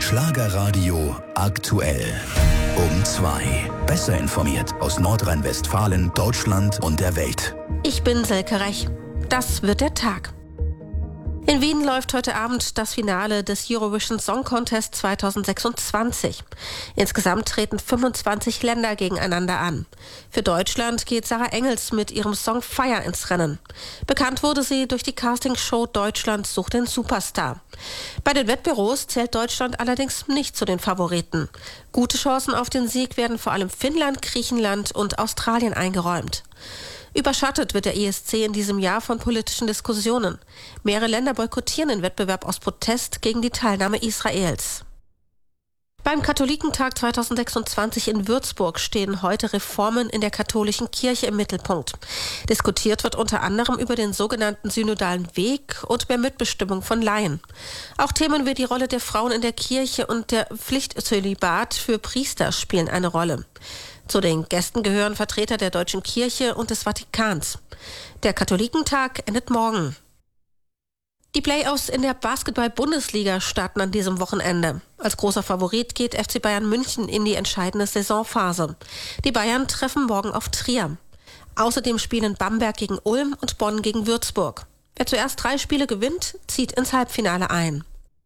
Schlagerradio aktuell. Um 2. Besser informiert aus Nordrhein-Westfalen, Deutschland und der Welt. Ich bin Selke Rech. Das wird der Tag. In Wien läuft heute Abend das Finale des Eurovision Song Contest 2026. Insgesamt treten 25 Länder gegeneinander an. Für Deutschland geht Sarah Engels mit ihrem Song Fire ins Rennen. Bekannt wurde sie durch die Castingshow Deutschland sucht den Superstar. Bei den Wettbüros zählt Deutschland allerdings nicht zu den Favoriten. Gute Chancen auf den Sieg werden vor allem Finnland, Griechenland und Australien eingeräumt. Überschattet wird der ESC in diesem Jahr von politischen Diskussionen. Mehrere Länder boykottieren den Wettbewerb aus Protest gegen die Teilnahme Israels. Beim Katholikentag 2026 in Würzburg stehen heute Reformen in der katholischen Kirche im Mittelpunkt. Diskutiert wird unter anderem über den sogenannten synodalen Weg und mehr Mitbestimmung von Laien. Auch Themen wie die Rolle der Frauen in der Kirche und der Pflichtzölibat für Priester spielen eine Rolle. Zu den Gästen gehören Vertreter der Deutschen Kirche und des Vatikans. Der Katholikentag endet morgen. Die Playoffs in der Basketball-Bundesliga starten an diesem Wochenende. Als großer Favorit geht FC Bayern München in die entscheidende Saisonphase. Die Bayern treffen morgen auf Trier. Außerdem spielen Bamberg gegen Ulm und Bonn gegen Würzburg. Wer zuerst 3 Spiele gewinnt, zieht ins Halbfinale ein.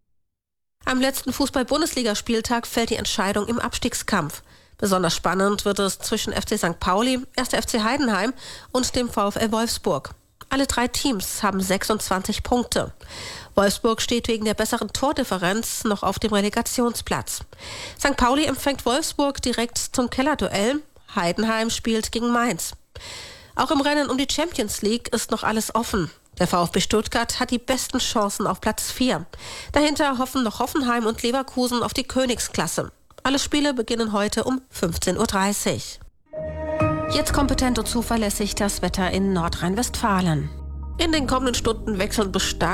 Am letzten Fußball-Bundesligaspieltag fällt die Entscheidung im Abstiegskampf. Besonders spannend wird es zwischen FC St. Pauli, 1. FC Heidenheim und dem VfL Wolfsburg. Alle 3 Teams haben 26 Punkte. Wolfsburg steht wegen der besseren Tordifferenz noch auf dem Relegationsplatz. St. Pauli empfängt Wolfsburg direkt zum Kellerduell. Heidenheim spielt gegen Mainz. Auch im Rennen um die Champions League ist noch alles offen. Der VfB Stuttgart hat die besten Chancen auf Platz 4. Dahinter hoffen noch Hoffenheim und Leverkusen auf die Königsklasse. Alle Spiele beginnen heute um 15:30 Uhr. Jetzt kompetent und zuverlässig das Wetter in Nordrhein-Westfalen. In den kommenden Stunden wechseln bis stark